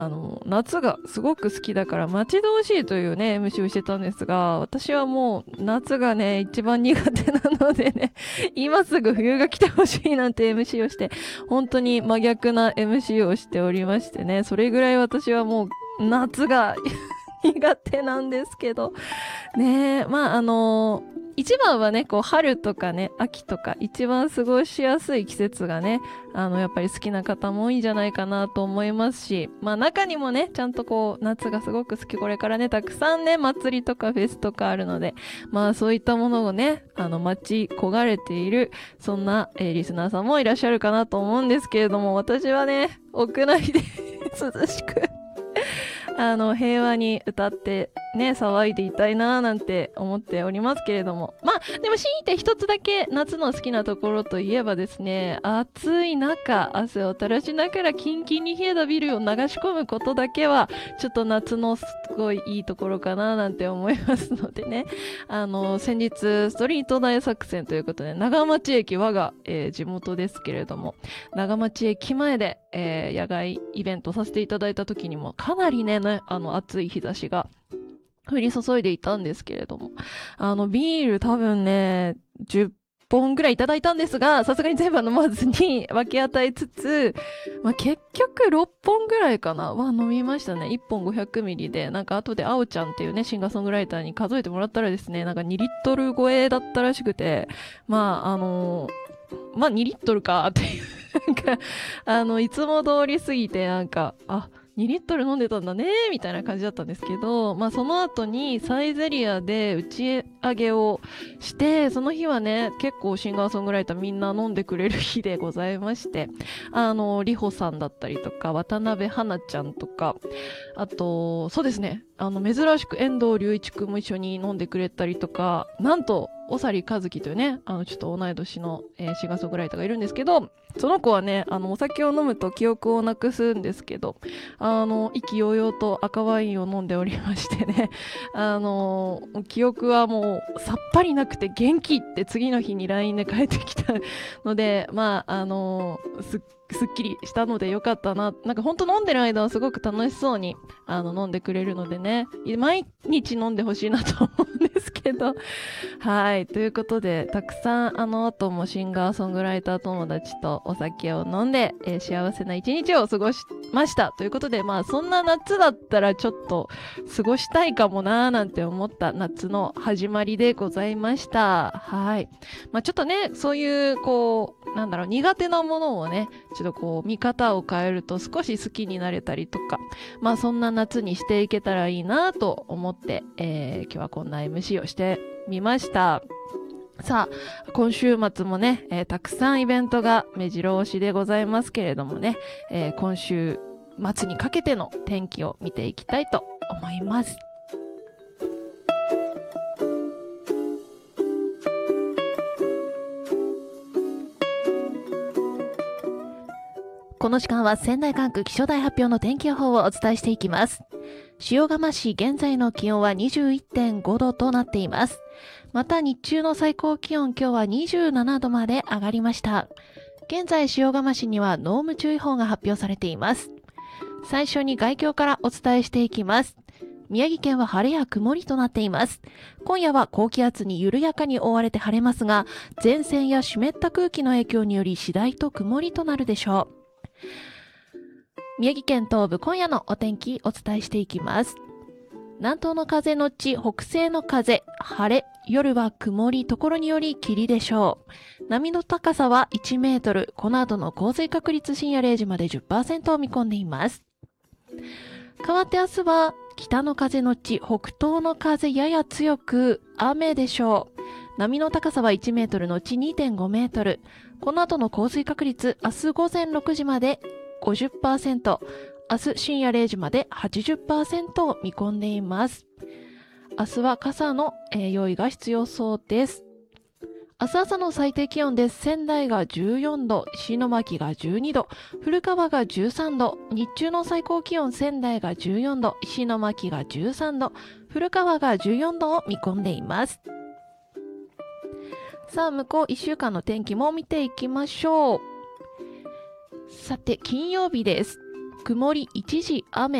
夏がすごく好きだから待ち遠しいというね、MC をしてたんですが、私はもう夏がね、一番苦手なのでね、今すぐ冬が来てほしいなんて MC をして、本当に真逆な MC をしておりましてね、それぐらい私はもう夏が苦手なんですけど、ねえ、まあ一番はね、こう、春とかね、秋とか、一番過ごしやすい季節がね、やっぱり好きな方も多いんじゃないかなと思いますし、まあ中にもね、ちゃんとこう、夏がすごく好き、これからね、たくさんね、祭りとかフェスとかあるので、まあそういったものをね、待ち焦がれている、そんな、リスナーさんもいらっしゃるかなと思うんですけれども、私はね、屋内で涼しく平和に歌ってね、騒いでいたいなーなんて思っておりますけれども。まあ、でも強いて一つだけ夏の好きなところといえばですね、暑い中、汗を垂らしながらキンキンに冷えたビールを流し込むことだけは、ちょっと夏のすごいいいところかななんて思いますのでね。先日、ストリート大作戦ということで、長町駅、我が、地元ですけれども、長町駅前で、野外イベントさせていただいた時にも、かなりね、暑い日差しが降り注いでいたんですけれども、ビール多分ね、10本ぐらいいただいたんですが、さすがに全部は飲まずに分け与えつつ、まあ、結局6本ぐらいかなは飲みましたね。1本500ミリで、なんか後であおちゃんっていうね、シンガーソングライターに数えてもらったらですね、なんか2リットル超えだったらしくて、まあ、まあ2リットルかっていう、なんか、いつも通り過ぎて、なんか、2リットル飲んでたんだねみたいな感じだったんですけど、まあその後にサイゼリアで打ち上げをして、その日はね、結構シンガーソングライターみんな飲んでくれる日でございまして、リホさんだったりとか、渡辺花ちゃんとか、あと、そうですね、珍しく遠藤隆一くんも一緒に飲んでくれたりとか、なんと、おさりかずきというね、ちょっと同い年の、シンガーソングライターがいるんですけど、その子はね、お酒を飲むと記憶をなくすんですけど、意気揚々と赤ワインを飲んでおりましてね、記憶はもうさっぱりなくて元気って次の日に LINE で帰ってきたので、まあ、すっきりしたのでよかったな。なんかほんと飲んでる間はすごく楽しそうに、飲んでくれるのでね、毎日飲んでほしいなと思うんですけど、はい。ということで、たくさん後もシンガーソングライター友達とお酒を飲んで、幸せな一日を過ごしました。ということで、まあそんな夏だったらちょっと過ごしたいかもなーなんて思った夏の始まりでございました。はい。まあちょっとね、そういうこう、なんだろう、苦手なものをね、ちょっとこう見方を変えると少し好きになれたりとか、まあそんな夏にしていけたらいいなと思って、今日はこんな MC をしてみました。さあ、今週末もね、たくさんイベントが目白押しでございますけれどもね、今週末にかけての天気を見ていきたいと思います。この時間は仙台管区気象台発表の天気予報をお伝えしていきます。塩釜市現在の気温は 21.5 度となっています。また日中の最高気温今日は27度まで上がりました。現在塩釜市には濃霧注意報が発表されています。最初に概況からお伝えしていきます。宮城県は晴れや曇りとなっています。今夜は高気圧に緩やかに覆われて晴れますが、前線や湿った空気の影響により次第と曇りとなるでしょう。宮城県東部今夜のお天気お伝えしていきます。南東の風のち北西の風、晴れ、夜は曇り、ところにより霧でしょう。波の高さは1メートル、この後の降水確率深夜0時まで 10% を見込んでいます。代わって明日は北の風のち北東の風やや強く雨でしょう。波の高さは1メートルのち 2.5 メートル。この後の降水確率、明日午前6時まで 50%、明日深夜0時まで 80% を見込んでいます。明日は傘の用意が必要そうです。明日朝の最低気温です。仙台が14度、石巻が12度、古川が13度、日中の最高気温仙台が14度、石巻が13度、古川が14度を見込んでいます。さあ、向こう1週間の天気も見ていきましょう。さて、金曜日です。 曇り一時雨